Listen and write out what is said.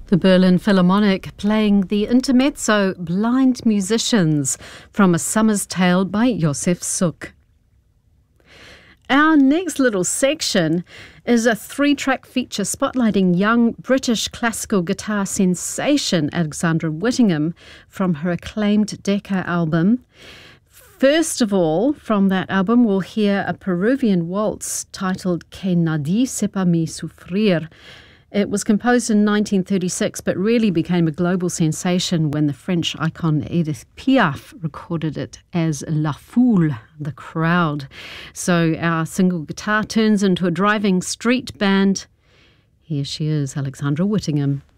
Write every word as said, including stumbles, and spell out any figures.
The Berlin Philharmonic playing the intermezzo Blind Musicians from A Summer's Tale by Josef Suk. Our next little section is a three-track feature spotlighting young British classical guitar sensation Alexandra Whittingham from her acclaimed Decca album. First of all, from that album, we'll hear a Peruvian waltz titled Que Nadie Sepa Mi Sufrir. It was composed in nineteen thirty-six, but really became a global sensation when the French icon Edith Piaf recorded it as La Foule, the crowd. So our single guitar turns into a driving street band. Here she is, Alexandra Whittingham.